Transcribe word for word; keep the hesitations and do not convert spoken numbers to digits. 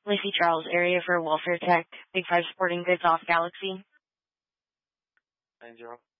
Lacey Charles, area for Welfare Tech, Big Five Sporting Goods off Galaxy. Nine zero.